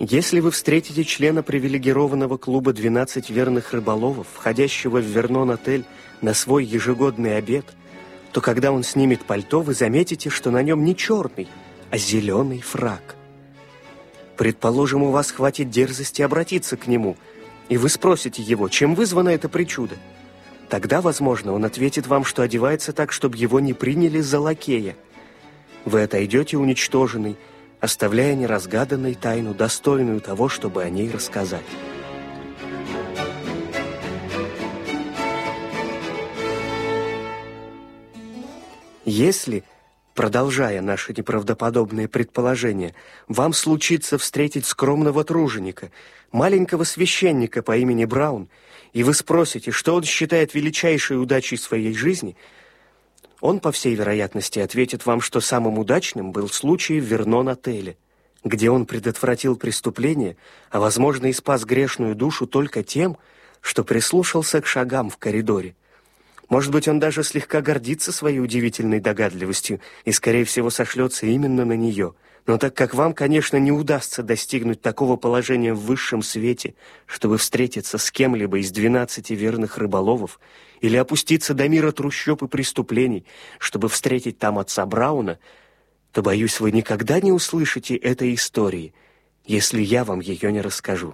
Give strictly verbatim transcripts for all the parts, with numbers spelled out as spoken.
Если вы встретите члена привилегированного клуба двенадцать верных рыболовов, входящего в Вернон-отель на свой ежегодный обед, то когда он снимет пальто, вы заметите, что на нем не черный, а зеленый фрак. Предположим, у вас хватит дерзости обратиться к нему, и вы спросите его, чем вызвано это причуда. Тогда, возможно, он ответит вам, что одевается так, чтобы его не приняли за лакея. Вы отойдете уничтоженный, оставляя неразгаданной тайну, достойную того, чтобы о ней рассказать. Если, продолжая наши неправдоподобные предположения, вам случится встретить скромного труженика, маленького священника по имени Браун, и вы спросите, что он считает величайшей удачей своей жизни, он, по всей вероятности, ответит вам, что самым удачным был случай в Вернон-отеле, где он предотвратил преступление, а, возможно, и спас грешную душу только тем, что прислушался к шагам в коридоре. Может быть, он даже слегка гордится своей удивительной догадливостью и, скорее всего, сошлется именно на нее. Но так как вам, конечно, не удастся достигнуть такого положения в высшем свете, чтобы встретиться с кем-либо из двенадцати верных рыболовов, или опуститься до мира трущоб и преступлений, чтобы встретить там отца Брауна, то, боюсь, вы никогда не услышите этой истории, если я вам ее не расскажу.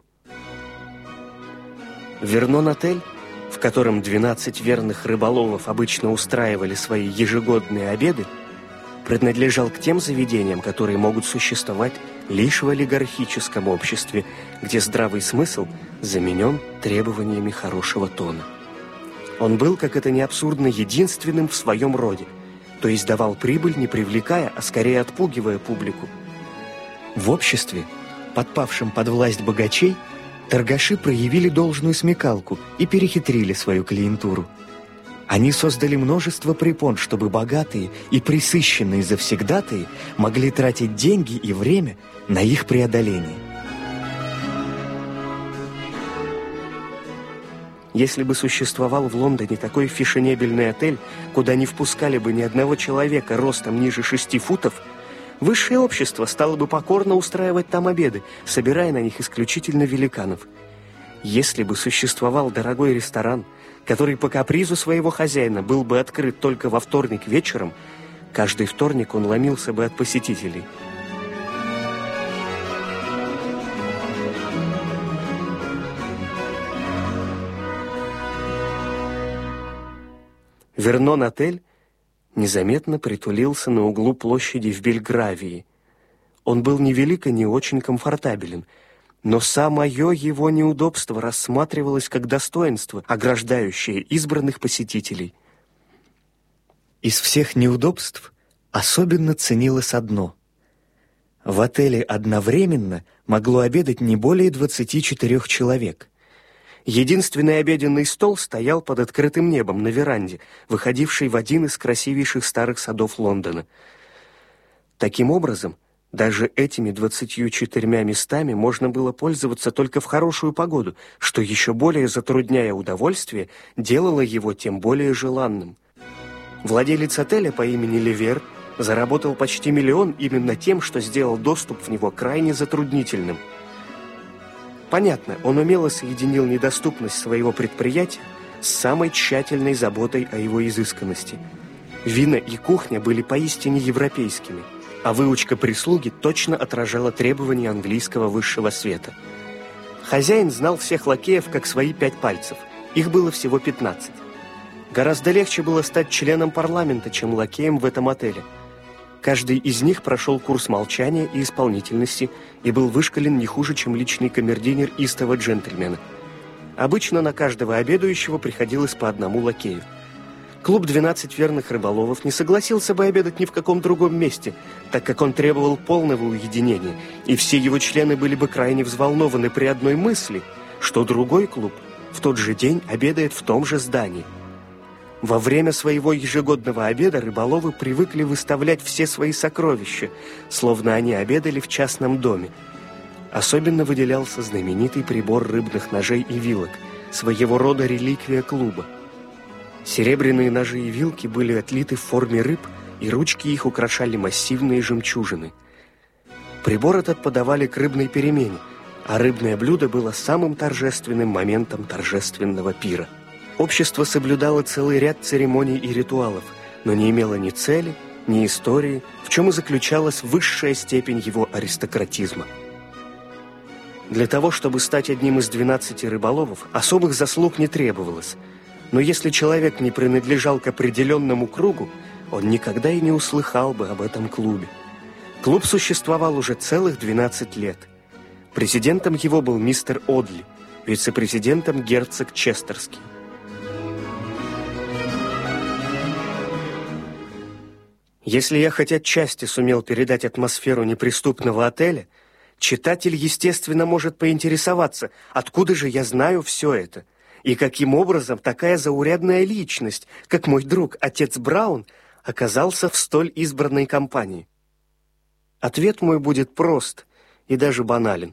Вернон-отель, в котором двенадцать верных рыболовов обычно устраивали свои ежегодные обеды, принадлежал к тем заведениям, которые могут существовать лишь в олигархическом обществе, где здравый смысл заменен требованиями хорошего тона. Он был, как это ни абсурдно, единственным в своем роде, то есть давал прибыль, не привлекая, а скорее отпугивая публику. В обществе, подпавшем под власть богачей, торгаши проявили должную смекалку и перехитрили свою клиентуру. Они создали множество препон, чтобы богатые и пресыщенные завсегдатаи могли тратить деньги и время на их преодоление. Если бы существовал в Лондоне такой фешенебельный отель, куда не впускали бы ни одного человека ростом ниже шести футов, высшее общество стало бы покорно устраивать там обеды, собирая на них исключительно великанов. Если бы существовал дорогой ресторан, который по капризу своего хозяина был бы открыт только во вторник вечером, каждый вторник он ломился бы от посетителей. Вернон-отель незаметно притулился на углу площади в Бельгравии. Он был ни велик и не очень комфортабелен, но самое его неудобство рассматривалось как достоинство, ограждающее избранных посетителей. Из всех неудобств особенно ценилось одно. В отеле одновременно могло обедать не более двадцати четырёх человек. Единственный обеденный стол стоял под открытым небом на веранде, выходившей в один из красивейших старых садов Лондона. Таким образом, даже этими двадцатью четырьмя местами можно было пользоваться только в хорошую погоду, что еще более затрудняя удовольствие, делало его тем более желанным. Владелец отеля по имени Левер заработал почти миллион именно тем, что сделал доступ в него крайне затруднительным. Понятно, он умело соединил недоступность своего предприятия с самой тщательной заботой о его изысканности. Вина и кухня были поистине европейскими, а выучка прислуги точно отражала требования английского высшего света. Хозяин знал всех лакеев как свои пять пальцев, их было всего пятнадцать. Гораздо легче было стать членом парламента, чем лакеем в этом отеле. Каждый из них прошел курс молчания и исполнительности и был вышкален не хуже, чем личный камердинер истого джентльмена. Обычно на каждого обедающего приходилось по одному лакею. Клуб «двенадцать верных рыболовов» не согласился бы обедать ни в каком другом месте, так как он требовал полного уединения, и все его члены были бы крайне взволнованы при одной мысли, что другой клуб в тот же день обедает в том же здании. Во время своего ежегодного обеда рыболовы привыкли выставлять все свои сокровища, словно они обедали в частном доме. Особенно выделялся знаменитый прибор рыбных ножей и вилок, своего рода реликвия клуба. Серебряные ножи и вилки были отлиты в форме рыб, и ручки их украшали массивные жемчужины. Прибор этот подавали к рыбной перемене, а рыбное блюдо было самым торжественным моментом торжественного пира. Общество соблюдало целый ряд церемоний и ритуалов, но не имело ни цели, ни истории, в чем и заключалась высшая степень его аристократизма. Для того, чтобы стать одним из двенадцати рыболовов, особых заслуг не требовалось, но если человек не принадлежал к определенному кругу, он никогда и не услыхал бы об этом клубе. Клуб существовал уже целых двенадцать лет. Президентом его был мистер Одли, вице-президентом герцог Честерский. Если я хоть отчасти сумел передать атмосферу неприступного отеля, читатель, естественно, может поинтересоваться, откуда же я знаю все это, и каким образом такая заурядная личность, как мой друг, отец Браун, оказался в столь избранной компании. Ответ мой будет прост и даже банален.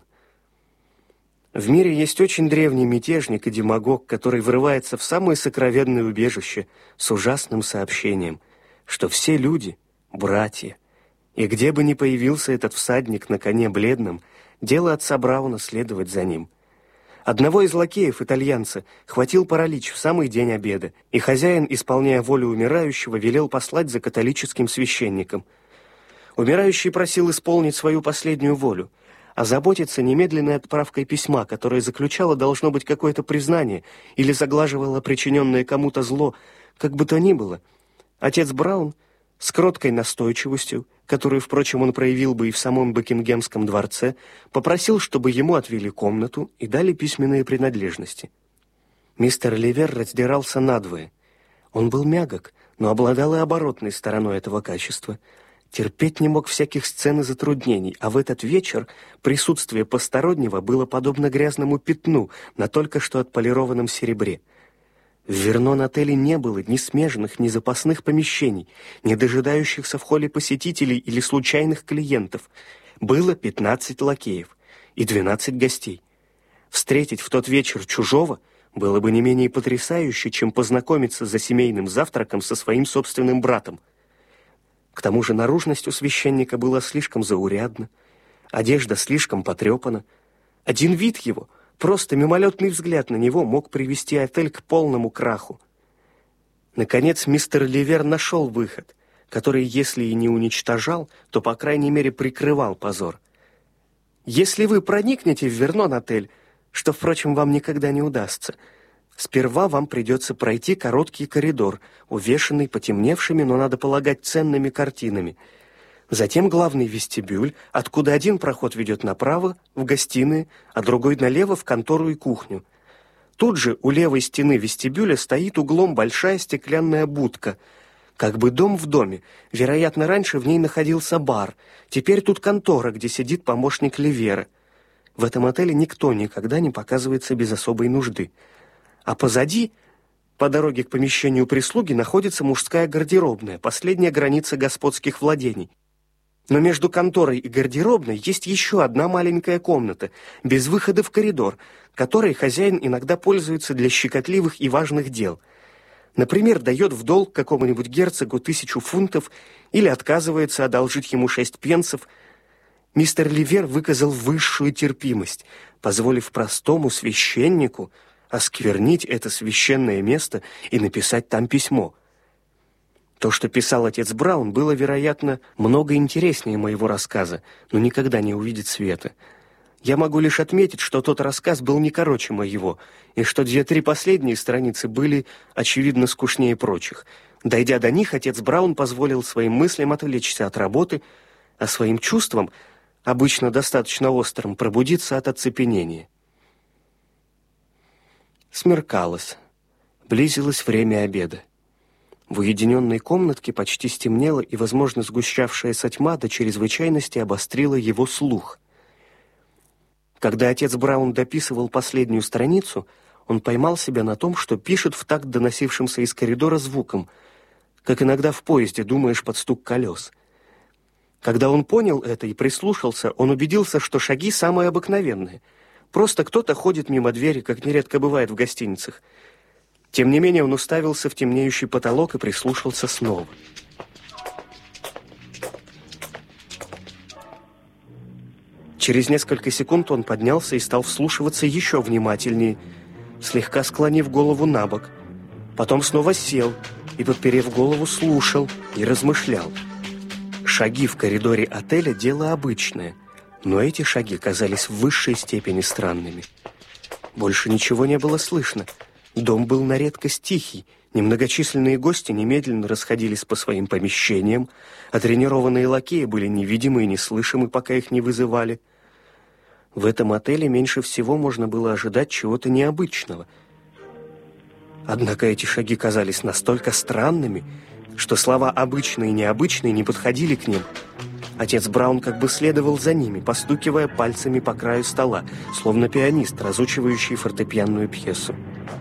В мире есть очень древний мятежник и демагог, который врывается в самое сокровенное убежище с ужасным сообщением, что все люди — братья, и где бы ни появился этот всадник на коне бледном, дело отца Брауна следовать за ним. Одного из лакеев, итальянца, хватил паралич в самый день обеда, и хозяин, исполняя волю умирающего, велел послать за католическим священником. Умирающий просил исполнить свою последнюю волю, озаботиться немедленной отправкой письма, которое заключало, должно быть, какое-то признание или заглаживало причиненное кому-то зло, как бы то ни было. Отец Браун с кроткой настойчивостью, которую, впрочем, он проявил бы и в самом Букингемском дворце, попросил, чтобы ему отвели комнату и дали письменные принадлежности. Мистер Ливер раздирался надвое. Он был мягок, но обладал и оборотной стороной этого качества. Терпеть не мог всяких сцен и затруднений, а в этот вечер присутствие постороннего было подобно грязному пятну на только что отполированном серебре. В Вернон-отеле не было ни смежных, ни запасных помещений, ни дожидающихся в холле посетителей или случайных клиентов. Было пятнадцать лакеев и двенадцать гостей. Встретить в тот вечер чужого было бы не менее потрясающе, чем познакомиться за семейным завтраком со своим собственным братом. К тому же наружность у священника была слишком заурядна, одежда слишком потрепана. Один вид его, просто мимолетный взгляд на него мог привести отель к полному краху. Наконец, мистер Ливер нашел выход, который, если и не уничтожал, то, по крайней мере, прикрывал позор. Если вы проникнете в Вернон-отель, что, впрочем, вам никогда не удастся, сперва вам придется пройти короткий коридор, увешанный потемневшими, но, надо полагать, ценными картинами. Затем главный вестибюль, откуда один проход ведет направо, в гостиные, а другой налево, в контору и кухню. Тут же у левой стены вестибюля стоит углом большая стеклянная будка, как бы дом в доме. Вероятно, раньше в ней находился бар. Теперь тут контора, где сидит помощник Ливера. В этом отеле никто никогда не показывается без особой нужды. А позади, по дороге к помещению прислуги, находится мужская гардеробная, последняя граница господских владений. Но между конторой и гардеробной есть еще одна маленькая комната, без выхода в коридор, которой хозяин иногда пользуется для щекотливых и важных дел. Например, дает в долг какому-нибудь герцогу тысячу фунтов или отказывается одолжить ему шесть пенсов. Мистер Ливер выказал высшую терпимость, позволив простому священнику осквернить это священное место и написать там письмо. То, что писал отец Браун, было, вероятно, много интереснее моего рассказа, но никогда не увидит света. Я могу лишь отметить, что тот рассказ был не короче моего, и что две-три последние страницы были, очевидно, скучнее прочих. Дойдя до них, отец Браун позволил своим мыслям отвлечься от работы, а своим чувствам, обычно достаточно острым, пробудиться от оцепенения. Смеркалось. Близилось время обеда. В уединенной комнатке почти стемнело, и, возможно, сгущавшаяся тьма до чрезвычайности обострила его слух. Когда отец Браун дописывал последнюю страницу, он поймал себя на том, что пишет в такт доносившимся из коридора звуком, как иногда в поезде думаешь под стук колес. Когда он понял это и прислушался, он убедился, что шаги самые обыкновенные. Просто кто-то ходит мимо двери, как нередко бывает в гостиницах. Тем не менее, он уставился в темнеющий потолок и прислушался снова. Через несколько секунд он поднялся и стал вслушиваться еще внимательнее, слегка склонив голову на бок. Потом снова сел и, подперев голову, слушал и размышлял. Шаги в коридоре отеля – дело обычное, но эти шаги казались в высшей степени странными. Больше ничего не было слышно. Дом был на редкость тихий. Немногочисленные гости немедленно расходились по своим помещениям, а тренированные лакеи были невидимы и неслышимы, пока их не вызывали. В этом отеле меньше всего можно было ожидать чего-то необычного. Однако эти шаги казались настолько странными, что слова «обычные» и «необычные» не подходили к ним. Отец Браун как бы следовал за ними, постукивая пальцами по краю стола, словно пианист, разучивающий фортепианную пьесу.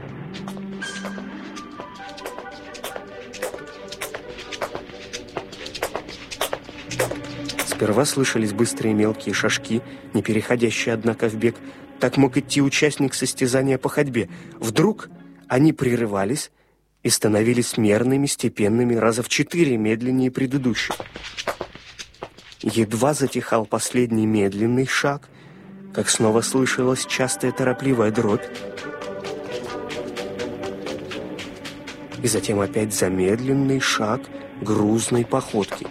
Сперва слышались быстрые мелкие шажки, не переходящие, однако, в бег. Так мог идти участник состязания по ходьбе. Вдруг они прерывались и становились мерными, степенными, раза в четыре медленнее предыдущих. Едва затихал последний медленный шаг, как снова слышалась частая торопливая дробь. И затем опять замедленный шаг грузной походки.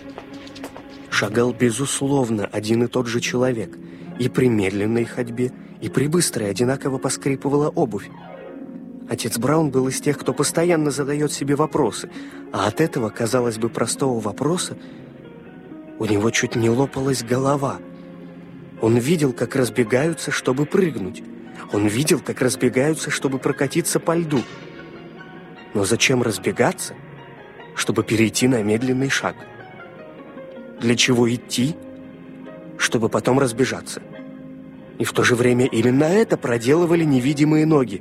Шагал, безусловно, один и тот же человек. И при медленной ходьбе, и при быстрой одинаково поскрипывала обувь. Отец Браун был из тех, кто постоянно задает себе вопросы, а от этого, казалось бы, простого вопроса у него чуть не лопалась голова. Он видел, как разбегаются, чтобы прыгнуть. Он видел, как разбегаются, чтобы прокатиться по льду. Но зачем разбегаться, чтобы перейти на медленный шаг? Для чего идти, чтобы потом разбежаться? И в то же время именно это проделывали невидимые ноги.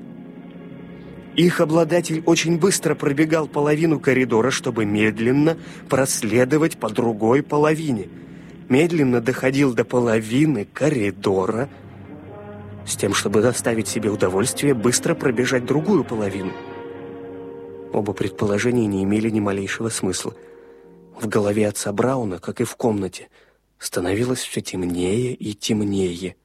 Их обладатель очень быстро пробегал половину коридора, чтобы медленно проследовать по другой половине. Медленно доходил до половины коридора с тем, чтобы доставить себе удовольствие быстро пробежать другую половину. Оба предположения не имели ни малейшего смысла. В голове отца Брауна, как и в комнате, становилось все темнее и темнее.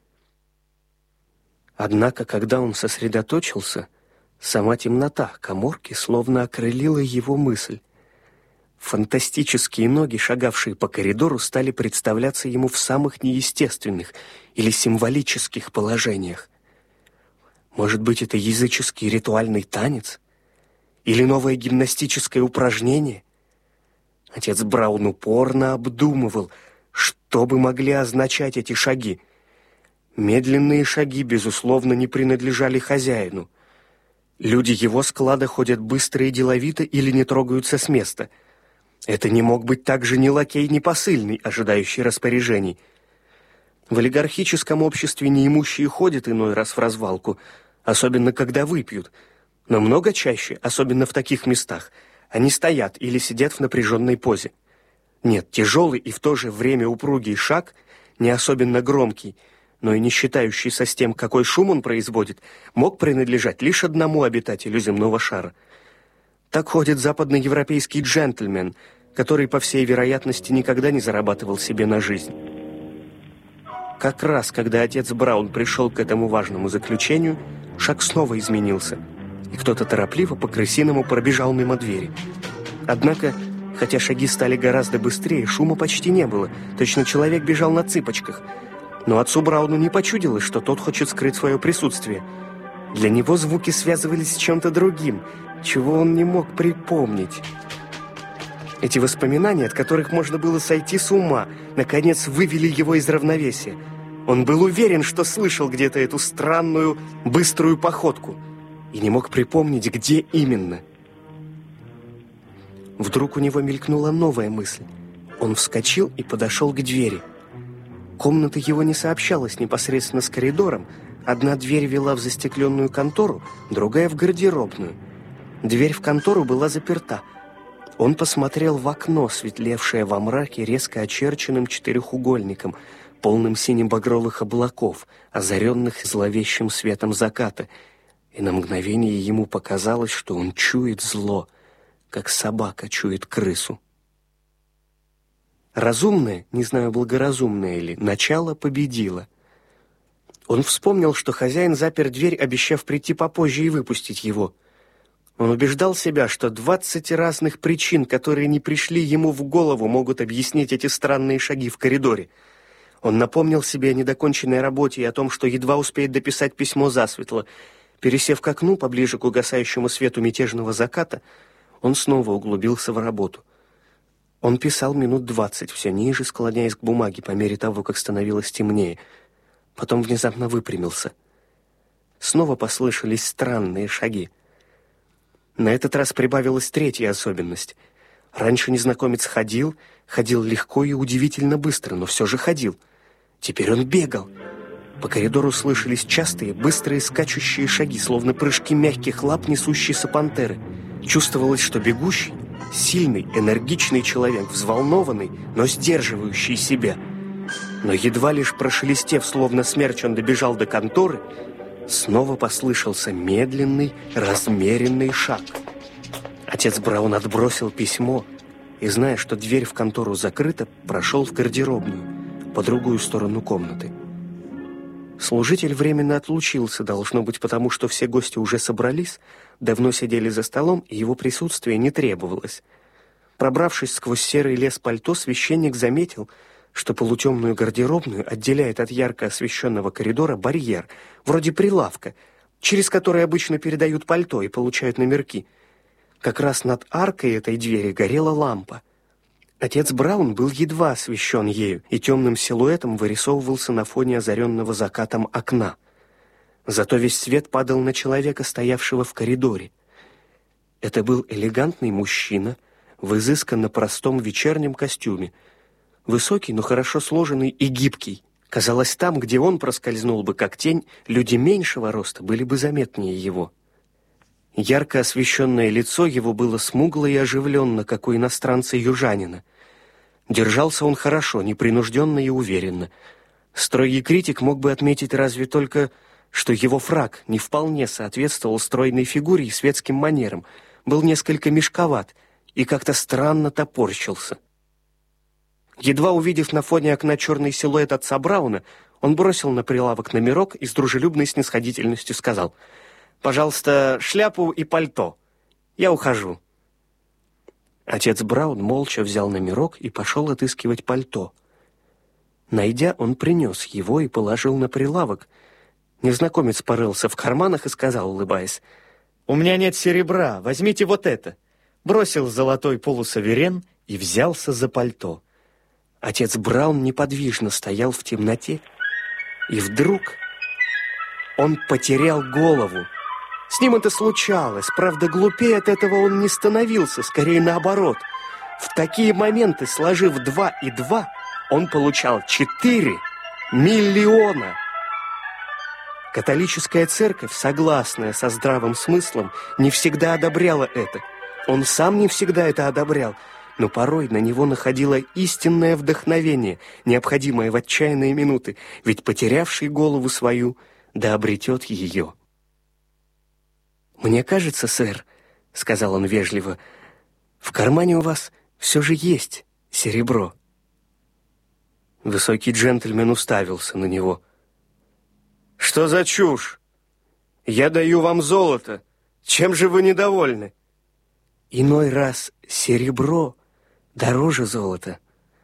Однако, когда он сосредоточился, сама темнота каморки словно окрылила его мысль. Фантастические ноги, шагавшие по коридору, стали представляться ему в самых неестественных или символических положениях. Может быть, это языческий ритуальный танец? Или новое гимнастическое упражнение? Отец Браун упорно обдумывал, что бы могли означать эти шаги. Медленные шаги, безусловно, не принадлежали хозяину. Люди его склада ходят быстро и деловито или не трогаются с места. Это не мог быть также ни лакей, ни посыльный, ожидающий распоряжений. В олигархическом обществе неимущие ходят иной раз в развалку, особенно когда выпьют, но много чаще, особенно в таких местах, они стоят или сидят в напряженной позе. Нет, тяжелый и в то же время упругий шаг, не особенно громкий, но и не считающийся с тем, какой шум он производит, мог принадлежать лишь одному обитателю земного шара. Так ходит западноевропейский джентльмен, который, по всей вероятности, никогда не зарабатывал себе на жизнь. Как раз, когда отец Браун пришел к этому важному заключению, шаг снова изменился, и кто-то торопливо по-крысиному пробежал мимо двери. Однако, хотя шаги стали гораздо быстрее, шума почти не было, точно человек бежал на цыпочках. Но отцу Брауну не почудилось, что тот хочет скрыть свое присутствие. Для него звуки связывались с чем-то другим, чего он не мог припомнить. Эти воспоминания, от которых можно было сойти с ума, наконец вывели его из равновесия. Он был уверен, что слышал где-то эту странную, быструю походку, и не мог припомнить, где именно. Вдруг у него мелькнула новая мысль. Он вскочил и подошел к двери. Комната его не сообщалась непосредственно с коридором. Одна дверь вела в застекленную контору, другая в гардеробную. Дверь в контору была заперта. Он посмотрел в окно, светлевшее во мраке резко очерченным четырехугольником, полным сине-багровых облаков, озаренных зловещим светом заката, и на мгновение ему показалось, что он чует зло, как собака чует крысу. Разумное, не знаю, благоразумное ли, начало победило. Он вспомнил, что хозяин запер дверь, обещав прийти попозже и выпустить его. Он убеждал себя, что двадцать разных причин, которые не пришли ему в голову, могут объяснить эти странные шаги в коридоре. Он напомнил себе о недоконченной работе и о том, что едва успеет дописать письмо засветло. Пересев к окну, поближе к угасающему свету мятежного заката, он снова углубился в работу. Он писал минут двадцать, все ниже склоняясь к бумаге по мере того, как становилось темнее. Потом внезапно выпрямился. Снова послышались странные шаги. На этот раз прибавилась третья особенность. Раньше незнакомец ходил, ходил легко и удивительно быстро, но все же ходил. Теперь он бегал. По коридору слышались частые, быстрые скачущие шаги, словно прыжки мягких лап несущейся пантеры. Чувствовалось, что бегущий — сильный, энергичный человек, взволнованный, но сдерживающий себя. Но едва лишь прошелестев, словно смерч, он добежал до конторы, снова послышался медленный, размеренный шаг. Отец Браун отбросил письмо и, зная, что дверь в контору закрыта, прошел в гардеробную, по другую сторону комнаты. Служитель временно отлучился, должно быть, потому что все гости уже собрались, давно сидели за столом, и его присутствие не требовалось. Пробравшись сквозь серый лес пальто, священник заметил, что полутемную гардеробную отделяет от ярко освещенного коридора барьер, вроде прилавка, через который обычно передают пальто и получают номерки. Как раз над аркой этой двери горела лампа. Отец Браун был едва освещен ею и темным силуэтом вырисовывался на фоне озаренного закатом окна. Зато весь свет падал на человека, стоявшего в коридоре. Это был элегантный мужчина в изысканно простом вечернем костюме, высокий, но хорошо сложенный и гибкий. Казалось, там, где он проскользнул бы как тень, люди меньшего роста были бы заметнее его. Ярко освещенное лицо его было смугло и оживленно, как у иностранца-южанина. Держался он хорошо, непринужденно и уверенно. Строгий критик мог бы отметить разве только, что его фрак не вполне соответствовал стройной фигуре и светским манерам, был несколько мешковат и как-то странно топорщился. Едва увидев на фоне окна черный силуэт отца Брауна, он бросил на прилавок номерок и с дружелюбной снисходительностью сказал: «Пожалуйста, шляпу и пальто. Я ухожу». Отец Браун молча взял номерок и пошел отыскивать пальто. Найдя, он принес его и положил на прилавок. Незнакомец порылся в карманах и сказал, улыбаясь: «У меня нет серебра, возьмите вот это». Бросил золотой полусаверен и взялся за пальто. Отец Браун неподвижно стоял в темноте, и вдруг он потерял голову. С ним это случалось, правда, глупее от этого он не становился, скорее наоборот. В такие моменты, сложив два и два, он получал четыре миллиона. Католическая церковь, согласная со здравым смыслом, не всегда одобряла это. Он сам не всегда это одобрял, но порой на него находило истинное вдохновение, необходимое в отчаянные минуты, ведь потерявший голову свою да обретет ее. «Мне кажется, сэр, — сказал он вежливо, — в кармане у вас все же есть серебро». Высокий джентльмен уставился на него. «Что за чушь? Я даю вам золото. Чем же вы недовольны?» «Иной раз серебро дороже золота.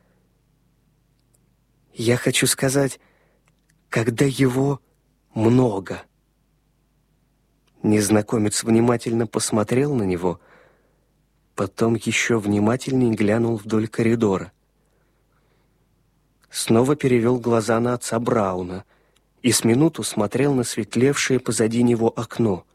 Я хочу сказать, когда его много». Незнакомец внимательно посмотрел на него, потом еще внимательнее глянул вдоль коридора. Снова перевел глаза на отца Брауна и с минуту смотрел на светлевшее позади него окно.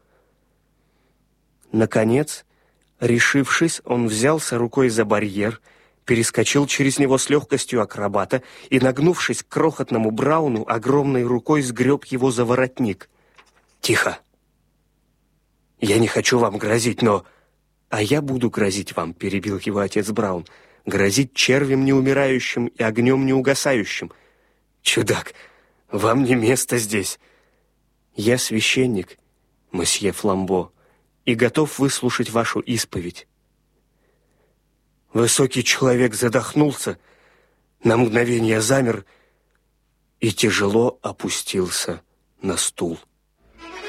Наконец, решившись, он взялся рукой за барьер, перескочил через него с легкостью акробата и, нагнувшись к крохотному Брауну, огромной рукой сгреб его за воротник. «Тихо! Я не хочу вам грозить, но...» «А я буду грозить вам», — перебил его отец Браун, «грозить червем неумирающим и огнем неугасающим. Чудак, вам не место здесь. Я священник, мосье Фламбо, и готов выслушать вашу исповедь». Высокий человек задохнулся, на мгновение замер и тяжело опустился на стул.